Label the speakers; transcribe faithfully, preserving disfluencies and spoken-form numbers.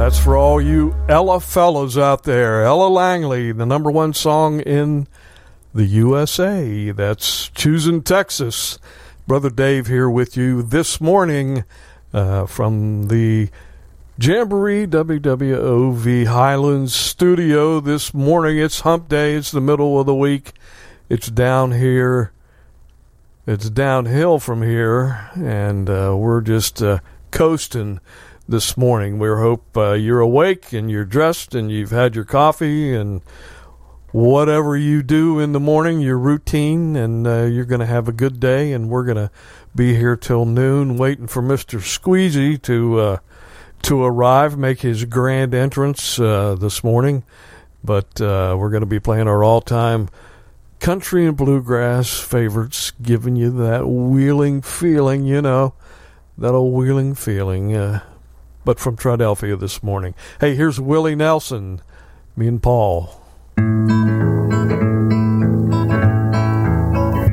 Speaker 1: That's for all you Ella fellas out there. Ella Langley, the number one song in the U S A. That's Choosing Texas. Brother Dave here with you this morning uh, from the Jamboree W W O V Highlands studio. This morning, it's hump day. It's the middle of the week. It's down here. It's downhill from here, and uh, we're just uh, coasting this morning. We hope uh, you're awake and you're dressed and you've had your coffee and whatever you do in the morning, your routine, and uh, you're going to have a good day. And we're going to be here till noon waiting for Mister Squeezy to uh, to arrive, make his grand entrance uh, this morning. But uh, we're going to be playing our all-time country and bluegrass favorites, giving you that wheeling feeling, you know, that old wheeling feeling. Uh, but from Triadelphia this morning. Hey, here's Willie Nelson, me and Paul.